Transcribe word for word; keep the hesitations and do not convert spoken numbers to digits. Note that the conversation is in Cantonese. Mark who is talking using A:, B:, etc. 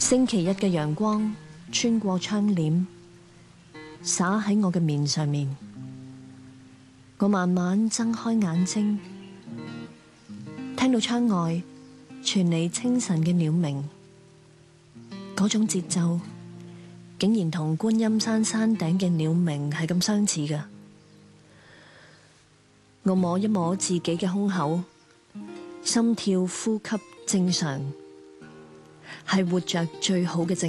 A: 星期一嘅陽光穿過窗簾，灑喺我嘅面上面。我慢慢睜開眼睛，聽到窗外傳嚟清晨嘅鳥鳴，嗰種節奏竟然同觀音山山頂嘅鳥鳴係咁相似㗎。我摸一摸自己嘅胸口，心跳呼吸正常，係活着最好嘅證